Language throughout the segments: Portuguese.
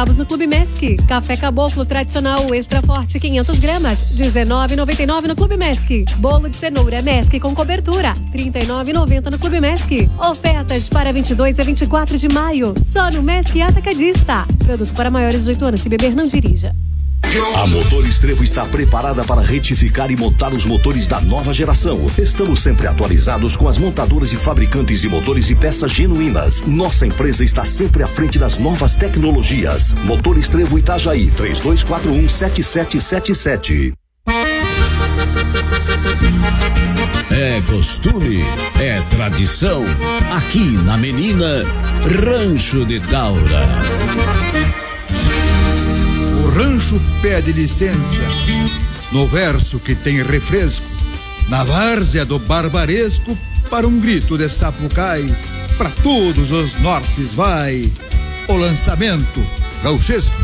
centavos no Clube Mesc. Café Caboclo tradicional extra forte 500 gramas, R$19,99 no Clube Mesc. Bolo de cenoura Mesc com cobertura, R$39,90 no Clube Mesc. Ofertas para 22 a 24 de maio, só no Mesc Atacadista. Produto para maiores de 18 anos, se beber não dirija. A Motores Trevo está preparada para retificar e montar os motores da nova geração. Estamos sempre atualizados com as montadoras e fabricantes de motores e peças genuínas. Nossa empresa está sempre à frente das novas tecnologias. Motores Trevo Itajaí, 3241-7777. É costume, é tradição. Aqui na Menina, Rancho de Taura. O rancho pede licença, no verso que tem refresco, na várzea do barbaresco, para um grito de sapucai, pra todos os nortes vai, o lançamento gauchesco.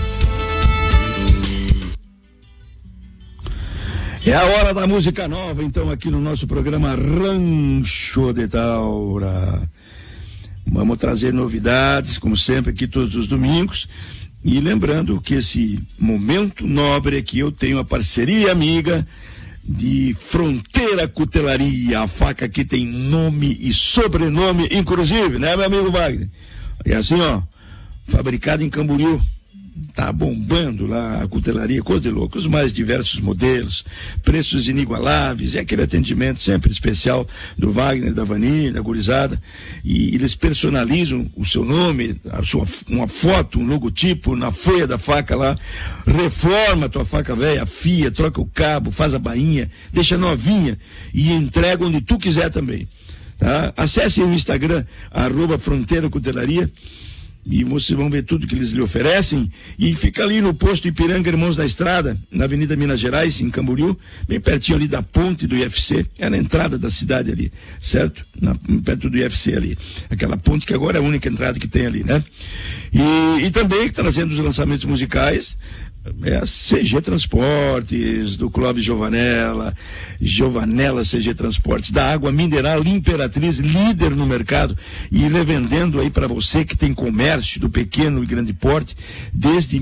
É a hora da música nova, então, aqui no nosso programa Rancho de Taura. Vamos trazer novidades, como sempre, aqui todos os domingos. E lembrando que esse momento nobre aqui eu tenho a parceria amiga de Fronteira Cutelaria, a faca que tem nome e sobrenome inclusive, né, meu amigo Wagner? É assim, ó, fabricado em Camboriú. Tá bombando lá a cutelaria, coisa de louco, os mais diversos modelos, preços inigualáveis, e aquele atendimento sempre especial do Wagner, da Vani, da gurizada, e eles personalizam o seu nome, uma foto, um logotipo na folha da faca lá, reforma a tua faca velha, afia, troca o cabo, faz a bainha, deixa novinha e entrega onde tu quiser também, tá? Acesse o Instagram, @Fronteira Cutelaria, e vocês vão ver tudo que eles lhe oferecem, e fica ali no posto Ipiranga Irmãos da Estrada, na Avenida Minas Gerais, em Camboriú, bem pertinho ali da ponte do IFC, é na entrada da cidade ali, certo? Perto do IFC ali, aquela ponte que agora é a única entrada que tem ali, né? E também trazendo os lançamentos musicais, é a CG Transportes, do Clóvis Giovanella CG Transportes, da água mineral Imperatriz, líder no mercado, e revendendo aí para você que tem comércio do pequeno e grande porte desde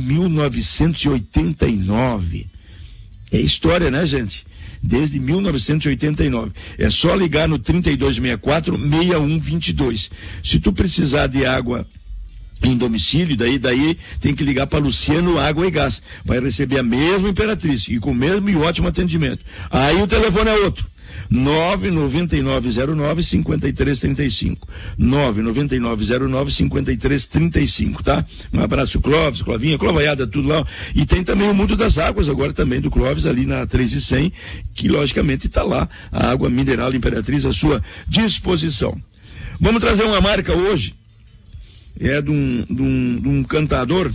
1989. É história, né, gente? Desde 1989. É só ligar no 3264-6122. Se tu precisar de água em domicílio, daí tem que ligar para Luciano Água e Gás, vai receber a mesma Imperatriz e com o mesmo e ótimo atendimento. Aí o telefone é outro, 99909-5335, 99909-5335, tá? Um abraço, Clóvis, Clovinha, Clovaiada, tudo lá. E tem também o Mundo das Águas agora também do Clóvis, ali na 3.100, que logicamente está lá a água mineral Imperatriz à sua disposição. Vamos trazer uma marca hoje, é de um cantador,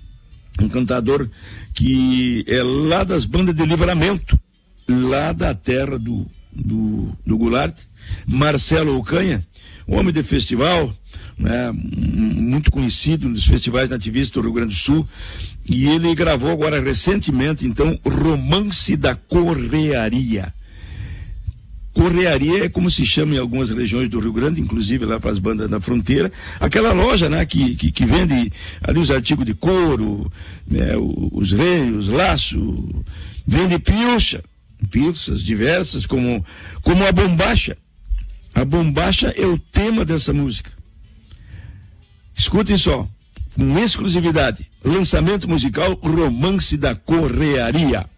que é lá das bandas de Livramento, lá da terra do Goulart, Marcelo Ocanha, homem de festival, né, muito conhecido nos festivais nativistas do Rio Grande do Sul, e ele gravou agora recentemente, então, Romance da Correaria. Correaria é como se chama em algumas regiões do Rio Grande, inclusive lá para as bandas da fronteira, aquela loja, né, que vende ali os artigos de couro, né, os reios, laço, vende pilchas diversas, como a bombacha. A bombacha é o tema dessa música. Escutem só, com exclusividade, lançamento musical Romance da Correaria.